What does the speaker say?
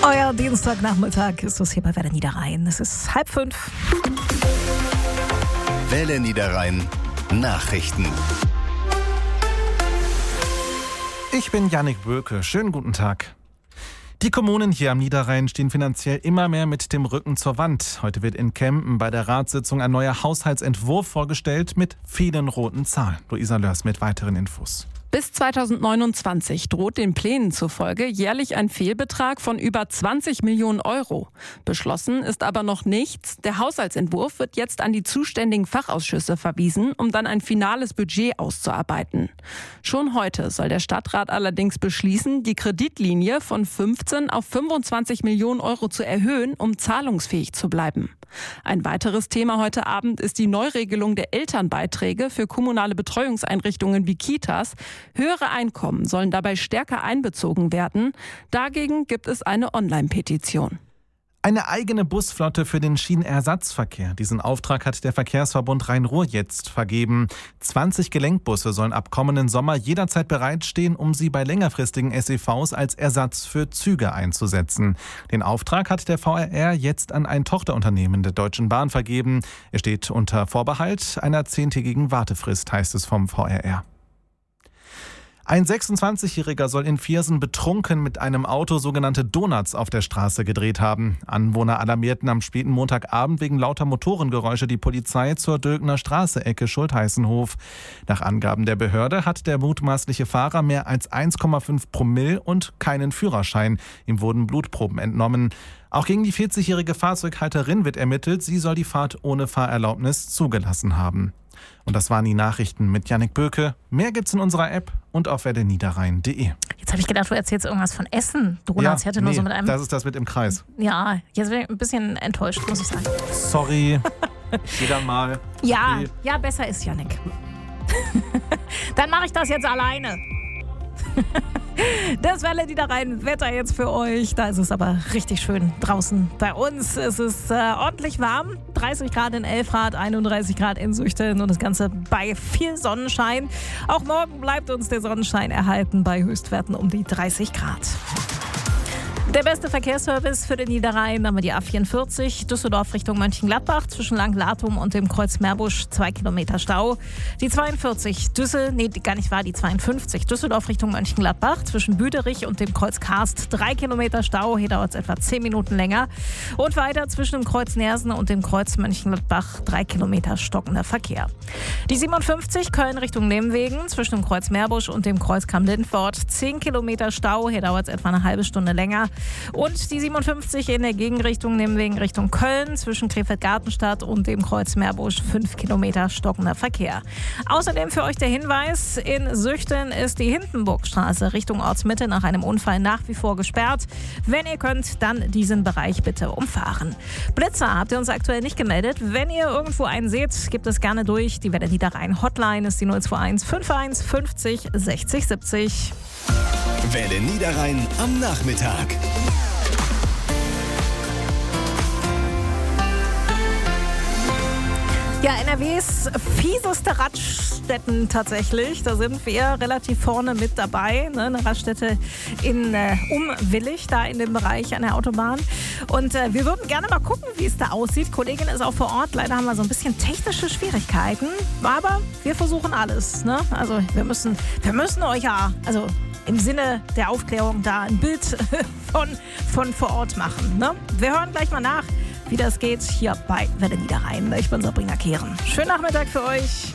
Euer Dienstagnachmittag ist es hier bei Welle Niederrhein. Es ist 4:30. Welle Niederrhein Nachrichten. Ich bin Jannik Böke. Schönen guten Tag. Die Kommunen hier am Niederrhein stehen finanziell immer mehr mit dem Rücken zur Wand. Heute wird in Kempen bei der Ratssitzung ein neuer Haushaltsentwurf vorgestellt mit vielen roten Zahlen. Luisa Lörs mit weiteren Infos. Bis 2029 droht den Plänen zufolge jährlich ein Fehlbetrag von über 20 Millionen Euro. Beschlossen ist aber noch nichts. Der Haushaltsentwurf wird jetzt an die zuständigen Fachausschüsse verwiesen, um dann ein finales Budget auszuarbeiten. Schon heute soll der Stadtrat allerdings beschließen, die Kreditlinie von 15 auf 25 Millionen Euro zu erhöhen, um zahlungsfähig zu bleiben. Ein weiteres Thema heute Abend ist die Neuregelung der Elternbeiträge für kommunale Betreuungseinrichtungen wie Kitas. Höhere Einkommen sollen dabei stärker einbezogen werden. Dagegen gibt es eine Online-Petition. Eine eigene Busflotte für den Schienenersatzverkehr. Diesen Auftrag hat der Verkehrsverbund Rhein-Ruhr jetzt vergeben. 20 Gelenkbusse sollen ab kommenden Sommer jederzeit bereitstehen, um sie bei längerfristigen SEVs als Ersatz für Züge einzusetzen. Den Auftrag hat der VRR jetzt an ein Tochterunternehmen der Deutschen Bahn vergeben. Er steht unter Vorbehalt einer 10-tägigen Wartefrist, heißt es vom VRR. Ein 26-Jähriger soll in Viersen betrunken mit einem Auto sogenannte Donuts auf der Straße gedreht haben. Anwohner alarmierten am späten Montagabend wegen lauter Motorengeräusche die Polizei zur Dülkner Straße, Ecke Schultheißenhof. Nach Angaben der Behörde hat der mutmaßliche Fahrer mehr als 1,5 Promille und keinen Führerschein. Ihm wurden Blutproben entnommen. Auch gegen die 40-jährige Fahrzeughalterin wird ermittelt. Sie soll die Fahrt ohne Fahrerlaubnis zugelassen haben. Und das waren die Nachrichten mit Jannik Böke. Mehr gibt's in unserer App und auf welleniederrhein.de. Jetzt habe ich gedacht, du erzählst irgendwas von Essen. Donuts hätte nur so mit einem... das ist das mit im Kreis. Ja, jetzt bin ich ein bisschen enttäuscht, muss ich sagen. Sorry. Wieder mal. Ja, Okay. ja, besser ist Jannik. Dann mache ich das jetzt alleine. Das Welle Niederrhein Wetter jetzt für euch. Da ist es aber richtig schön draußen. Bei uns ist es ordentlich warm. 30 Grad in Elfrath, 31 Grad in Süchten und das Ganze bei viel Sonnenschein. Auch morgen bleibt uns der Sonnenschein erhalten bei Höchstwerten um die 30 Grad. Der beste Verkehrsservice für den Niederrhein haben wir die A44 Düsseldorf Richtung Mönchengladbach zwischen Langlatum und dem Kreuz Meerbusch 2 Kilometer Stau. Die 42 die 52 Düsseldorf Richtung Mönchengladbach zwischen Büderich und dem Kreuz Karst 3 Kilometer Stau. Hier dauert es etwa 10 Minuten länger. Und weiter zwischen dem Kreuz Nersen und dem Kreuz Mönchengladbach 3 Kilometer stockender Verkehr. Die 57 Köln Richtung Nehmwegen zwischen dem Kreuz Meerbusch und dem Kreuz Kamm-Lindfort 10 Kilometer Stau. Hier dauert es etwa eine halbe Stunde länger. Und die 57 in der Gegenrichtung, Nehmwegen Richtung Köln, zwischen Krefeld-Gartenstadt und dem Kreuz Meerbusch 5 Kilometer stockender Verkehr. Außerdem für euch der Hinweis, in Süchten ist die Hindenburgstraße Richtung Ortsmitte nach einem Unfall nach wie vor gesperrt. Wenn ihr könnt, dann diesen Bereich bitte umfahren. Blitzer habt ihr uns aktuell nicht gemeldet. Wenn ihr irgendwo einen seht, gebt es gerne durch. Die Welle Niederrhein Hotline ist die 021 51 50 60 70. Welle Niederrhein am Nachmittag. Ja, NRWs fieseste Raststätten tatsächlich. Da sind wir relativ vorne mit dabei. Ne? Eine Raststätte in Willig, da in dem Bereich an der Autobahn. Und wir würden gerne mal gucken, wie es da aussieht. Kollegin ist auch vor Ort. Leider haben wir so ein bisschen technische Schwierigkeiten. Aber wir versuchen alles. Ne? Also wir müssen euch ja, also im Sinne der Aufklärung da ein Bild von vor Ort machen. Ne? Wir hören gleich mal nach, wie das geht hier bei Welle Niederrhein. Ich bin Sabrina Kehren. Schönen Nachmittag für euch.